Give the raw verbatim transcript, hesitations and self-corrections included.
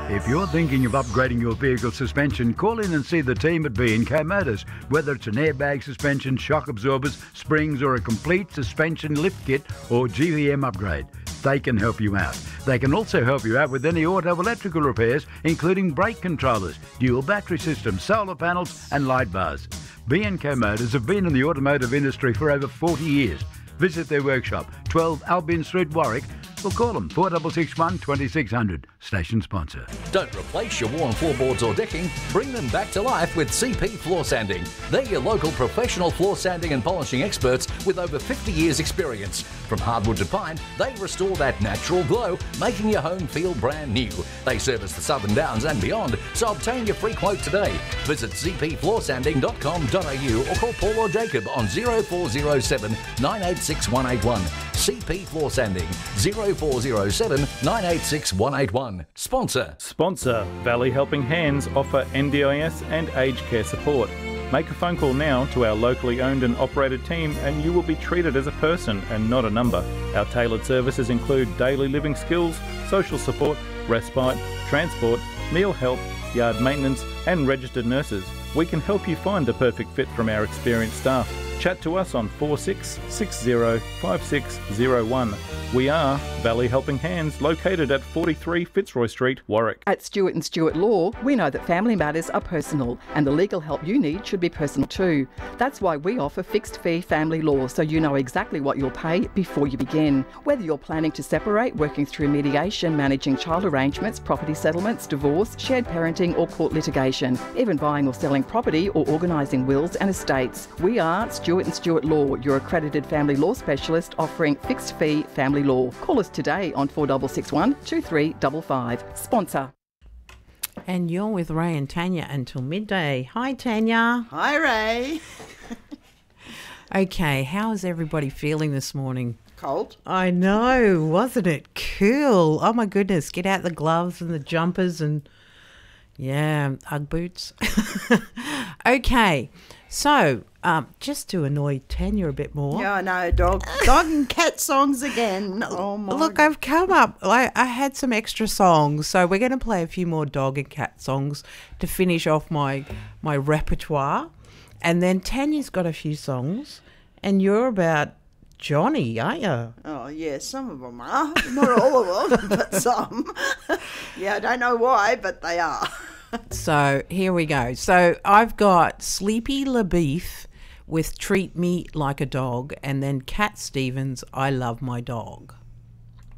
If you're thinking of upgrading your vehicle suspension, call in and see the team at B and K Motors. Whether it's an airbag suspension, shock absorbers, springs or a complete suspension lift kit or G V M upgrade, they can help you out. They can also help you out with any auto electrical repairs, including brake controllers, dual battery systems, solar panels and light bars. B and K Motors have been in the automotive industry for over forty years. Visit their workshop, twelve Albion Street, Warwick, or call them four six six one, two six zero zero. Station sponsor. Don't replace your worn floorboards or decking. Bring them back to life with C P Floor Sanding. They're your local professional floor sanding and polishing experts with over fifty years experience. From hardwood to pine, they restore that natural glow, making your home feel brand new. They service the Southern Downs and beyond, so obtain your free quote today. Visit c p floor sanding dot com dot a u or call Paul or Jacob on zero four zero seven, nine eight six, one eight one. C P Floor Sanding, zero four zero seven, nine eight six, one eight one. Sponsor. Sponsor. Valley Helping Hands offer N D I S and aged care support. Make a phone call now to our locally owned and operated team and you will be treated as a person and not a number. Our tailored services include daily living skills, social support, respite, transport, meal help, yard maintenance and registered nurses. We can help you find the perfect fit from our experienced staff. Chat to us on four six six zero, five six zero one. We are Valley Helping Hands, located at forty-three Fitzroy Street, Warwick. At Stewart and Stewart Law, we know that family matters are personal and the legal help you need should be personal too. That's why we offer fixed fee family law, so you know exactly what you'll pay before you begin. Whether you're planning to separate, working through mediation, managing child arrangements, property settlements, divorce, shared parenting or court litigation, even buying or selling property or organising wills and estates, we are Stewart and Stewart Law, your accredited family law specialist offering fixed fee family law. Call us today on four six six one, two three five five. Sponsor. And you're with Ray and Tanya until midday. Hi, Tanya. Hi, Ray. Okay, how is everybody feeling this morning? Cold. I know, wasn't it cool? Oh my goodness, get out the gloves and the jumpers and, yeah, Ugg boots. Okay, so um, just to annoy Tanya a bit more. Yeah, I know, dog, dog and cat songs again. Oh my. Look, I've come up. I, I had some extra songs, so we're going to play a few more dog and cat songs to finish off my my repertoire, and then Tanya's got a few songs, and you're about Johnny, aren't you? Oh yeah, some of them are, not all of them, but some. Yeah, I don't know why, but they are. So here we go. So I've got Sleepy LaBeef with Treat Me Like a Dog, and then Cat Stevens, I Love My Dog.